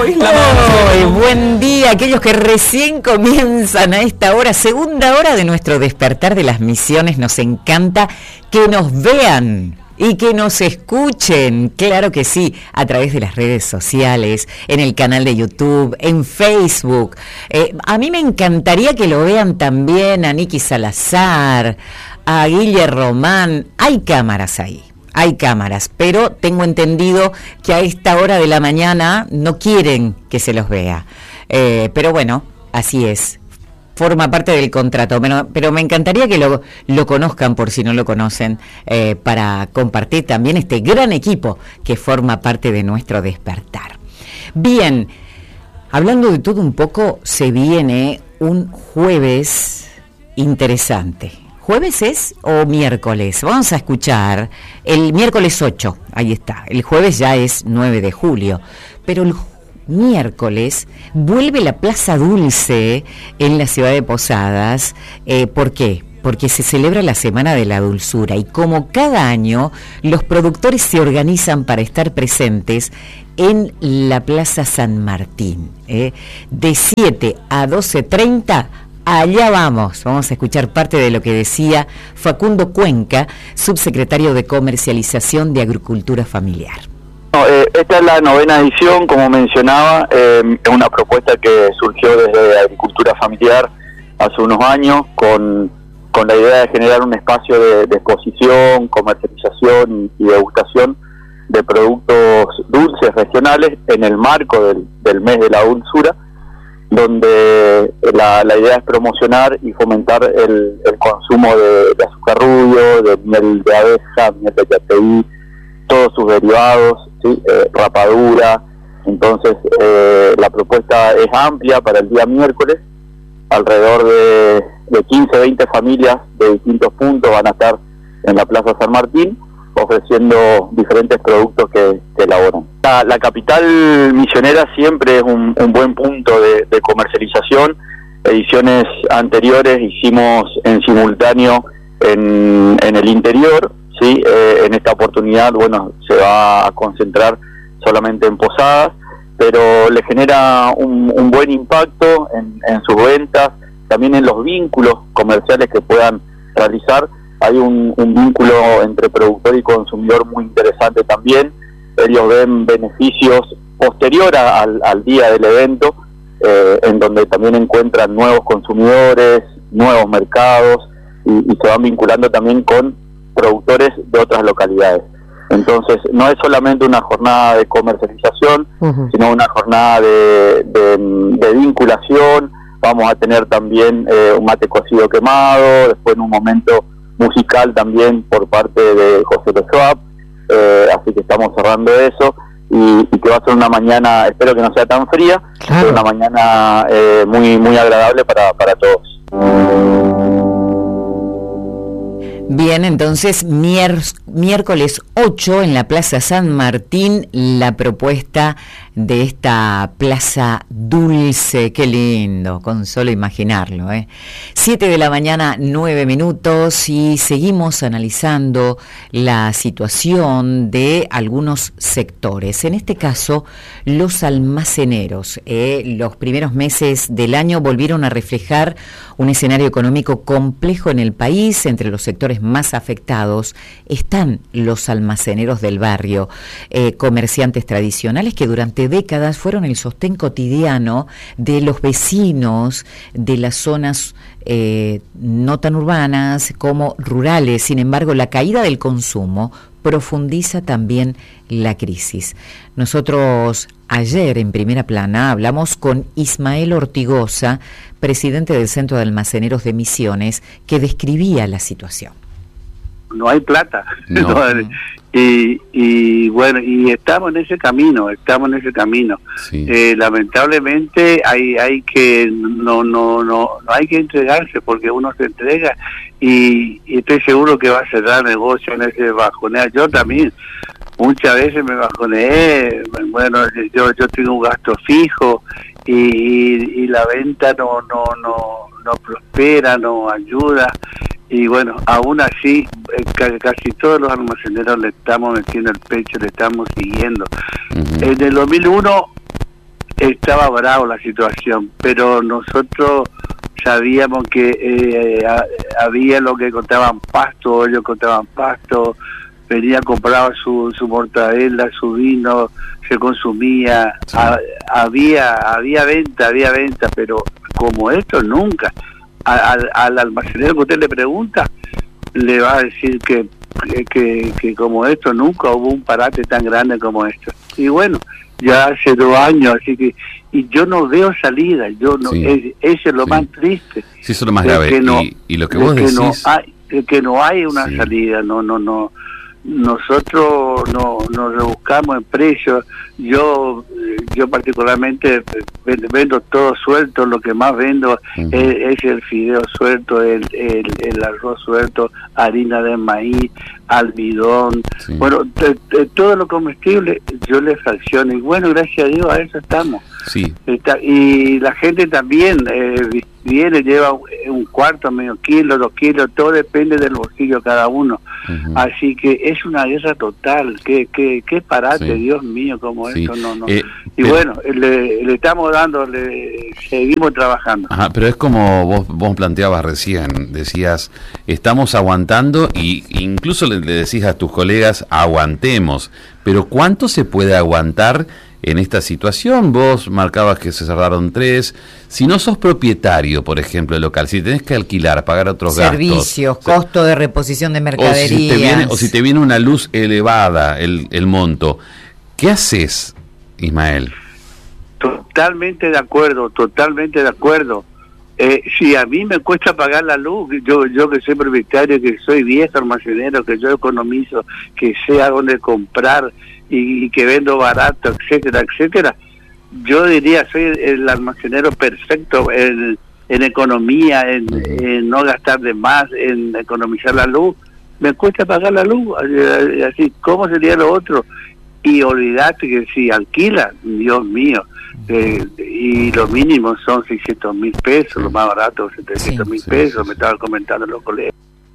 Hoy, buen día, aquellos que recién comienzan a esta hora, segunda hora de nuestro despertar de las misiones. Nos encanta que nos vean y que nos escuchen, claro que sí, a través de las redes sociales, en el canal de YouTube, en Facebook. A mí me encantaría que lo vean también a Nicky Salazar, a Guille Román. Hay cámaras ahí. Hay cámaras, pero tengo entendido que a esta hora de la mañana no quieren que se los vea. Pero bueno, así es. Forma parte del contrato. Pero me encantaría que lo conozcan por si no lo conocen, para compartir también este gran equipo que forma parte de nuestro despertar. Bien, hablando de todo un poco, se viene un jueves interesante. ¿Jueves es o miércoles? Vamos a escuchar el miércoles 8, ahí está. El jueves ya es 9 de julio, pero el miércoles vuelve la Plaza Dulce en la ciudad de Posadas. ¿Por qué? Porque se celebra la Semana de la Dulzura y como cada año los productores se organizan para estar presentes en la Plaza San Martín. De 7 a 12:30 allá vamos a escuchar parte de lo que decía Facundo Cuenca, subsecretario de Comercialización de Agricultura Familiar. Esta es la 9ª edición, como mencionaba, es una propuesta que surgió desde Agricultura Familiar hace unos años con la idea de generar un espacio de exposición, comercialización y degustación de productos dulces regionales en el marco del mes de la dulzura, donde la idea es promocionar y fomentar el consumo de azúcar rubio, de miel de abeja, miel de yateí, todos sus derivados, ¿sí? Rapadura. Entonces la propuesta es amplia para el día miércoles. Alrededor de 15-20 familias de distintos puntos van a estar en la Plaza San Martín ofreciendo diferentes productos que elaboran. La capital misionera siempre es un buen punto de comercialización. Ediciones anteriores hicimos en simultáneo en el interior, ¿sí? En esta oportunidad, bueno, se va a concentrar solamente en Posadas, pero le genera un buen impacto en sus ventas, también en los vínculos comerciales que puedan realizar. Hay un vínculo entre productor y consumidor muy interesante también. Ellos ven beneficios posterior al día del evento, en donde también encuentran nuevos consumidores, nuevos mercados y se van vinculando también con productores de otras localidades. Entonces, no es solamente una jornada de comercialización, sino una jornada de vinculación. Vamos a tener también un mate cocido quemado, después en un momento musical también por parte de José de Schwab, así que estamos cerrando eso y que va a ser una mañana, espero que no sea tan fría, claro, pero una mañana muy agradable para todos. Bien, entonces miércoles 8 en la Plaza San Martín, la propuesta de esta Plaza Dulce, qué lindo, con solo imaginarlo. 7 de la mañana, 9 minutos, y seguimos analizando la situación de algunos sectores, en este caso los almaceneros. Los primeros meses del año volvieron a reflejar un escenario económico complejo en el país. Entre los sectores más afectados están los almaceneros del barrio, comerciantes tradicionales que durante décadas fueron el sostén cotidiano de los vecinos de las zonas no tan urbanas como rurales. Sin embargo, la caída del consumo profundiza también la crisis. Nosotros ayer en Primera Plana hablamos con Ismael Ortigosa, presidente del Centro de Almaceneros de Misiones, que describía la situación. No hay plata. No. Y bueno, y estamos en ese camino. Sí. Lamentablemente hay que no hay que entregarse, porque uno se entrega y estoy seguro que va a cerrar negocio en ese bajoneo. Yo también muchas veces me bajoneé. Bueno, yo tengo un gasto fijo y la venta no prospera, no ayuda. Y bueno, aún así, casi todos los almaceneros le estamos metiendo el pecho, le estamos siguiendo. En el 2001 estaba bravo la situación, pero nosotros sabíamos que había lo que contaban pasto, ellos contaban pasto, venía, compraba su mortadela, su vino, se consumía, sí. había venta, pero como esto nunca. Al almacenero que usted le pregunta, le va a decir que como esto nunca hubo un parate tan grande como esto. Y bueno, ya hace 2 años, así que, y yo no veo salida, yo no, sí, eso es lo más triste. Sí, eso es lo más grave. Y lo que vos decís... que no hay una salida, no. Nosotros nos rebuscamos en precios. Yo particularmente vendo todo suelto, lo que más vendo es el fideo suelto, el arroz suelto, harina de maíz, almidón, bueno, todo lo comestible yo le fracciono, y bueno, gracias a Dios a eso estamos. Sí. Y la gente también viene, lleva un cuarto, medio kilo, 2 kilos, todo depende del bolsillo de cada uno. Así que es una guerra total, qué parate, Dios mío, como esto, no. Y bueno, le estamos dando, seguimos trabajando. Ajá, pero es como vos planteabas recién, decías, estamos aguantando, y incluso le decís a tus colegas, aguantemos, pero ¿cuánto se puede aguantar en esta situación? Vos marcabas que se cerraron 3. Si no sos propietario, por ejemplo, del local, si tenés que alquilar, pagar otros servicios, costo de reposición de mercaderías, o si te viene una luz elevada, el monto, ¿qué haces, Ismael? Totalmente de acuerdo. Si a mí me cuesta pagar la luz, yo que soy propietario, que soy viejo almacenero, que yo economizo, que sé a dónde comprar y que vendo barato, etcétera, yo diría, soy el almacenero perfecto en economía, en no gastar de más, en economizar la luz. Me cuesta pagar la luz, así, ¿cómo sería lo otro? Y olvidate que si alquila, Dios mío, y lo mínimo son 600.000 pesos, lo más barato 700.000 pesos, me estaban comentando los colegas.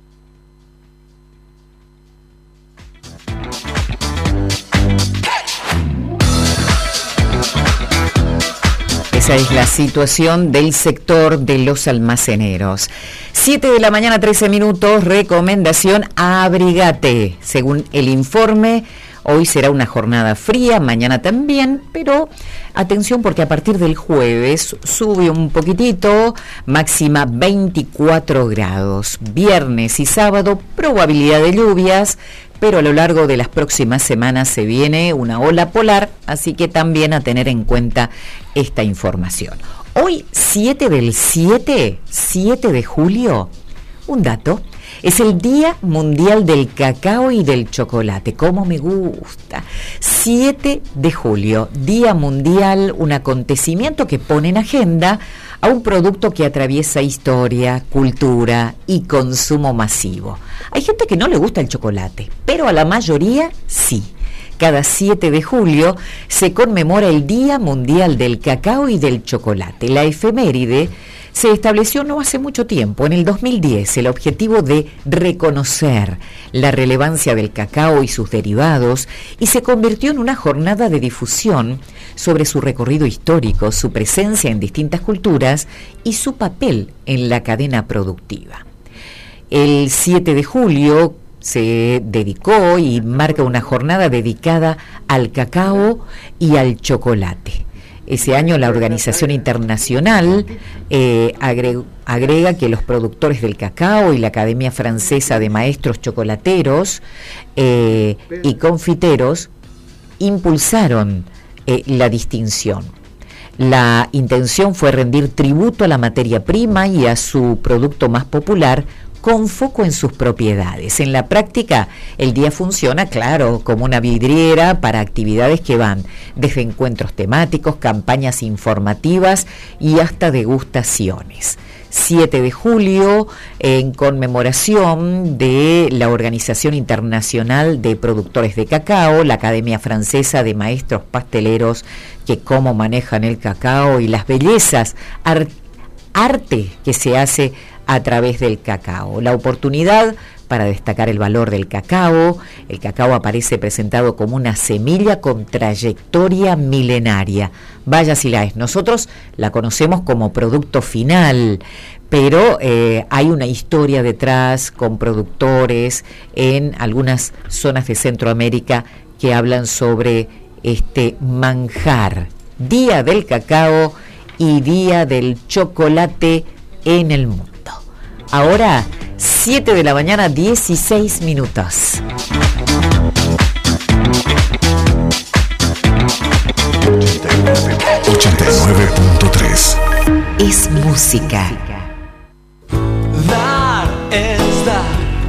Esa es la situación del sector de los almaceneros. 7 de la mañana, 13 minutos, recomendación, abrigate. Según el informe, hoy será una jornada fría, mañana también, pero atención porque a partir del jueves sube un poquitito, máxima 24 grados. Viernes y sábado, probabilidad de lluvias, pero a lo largo de las próximas semanas se viene una ola polar, así que también a tener en cuenta esta información. Hoy, 7 de julio, un dato, es el Día Mundial del Cacao y del Chocolate. ¡Cómo me gusta! 7 de julio, Día Mundial, un acontecimiento que pone en agenda a un producto que atraviesa historia, cultura y consumo masivo. Hay gente que no le gusta el chocolate, pero a la mayoría sí. Cada 7 de julio se conmemora el Día Mundial del Cacao y del Chocolate. La efeméride se estableció no hace mucho tiempo, en el 2010, el objetivo de reconocer la relevancia del cacao y sus derivados, y se convirtió en una jornada de difusión sobre su recorrido histórico, su presencia en distintas culturas y su papel en la cadena productiva. El 7 de julio se dedicó y marca una jornada dedicada al cacao y al chocolate. Ese año la Organización Internacional agrega que los productores del cacao y la Academia Francesa de Maestros Chocolateros y Confiteros impulsaron la distinción. La intención fue rendir tributo a la materia prima y a su producto más popular, con foco en sus propiedades. En la práctica, el día funciona, claro, como una vidriera para actividades que van desde encuentros temáticos, campañas informativas y hasta degustaciones. 7 de julio, en conmemoración de la Organización Internacional de Productores de Cacao, la Academia Francesa de Maestros Pasteleros, que cómo manejan el cacao y las bellezas, arte que se hace a través del cacao. La oportunidad para destacar el valor del cacao. El cacao aparece presentado como una semilla con trayectoria milenaria. Vaya si la es. Nosotros la conocemos como producto final, pero hay una historia detrás con productores en algunas zonas de Centroamérica que hablan sobre este manjar. Día del cacao y Día del chocolate en el mundo. Ahora, 7 de la mañana, 16 minutos. $89.3 Es música. Dar es dar.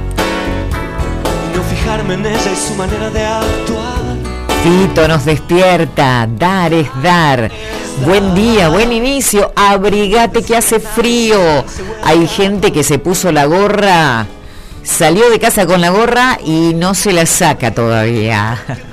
No fijarme en ella y su manera de actuar. Fito nos despierta. Dar es dar. Buen día, buen inicio. Abrigate que hace frío. Hay gente que se puso la gorra, salió de casa con la gorra y no se la saca todavía.